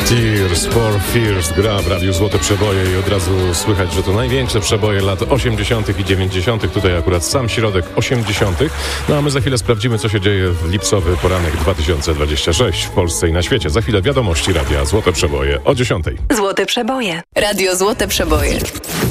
Tears for Fears gra w Radiu Złote Przeboje i od razu słychać, że to największe przeboje lat 80. i 90. Tutaj akurat sam środek 80. No a my za chwilę sprawdzimy, co się dzieje w lipcowy poranek 2026 w Polsce i na świecie. Za chwilę wiadomości Radia Złote Przeboje o 10. Złote Przeboje. Radio Złote Przeboje.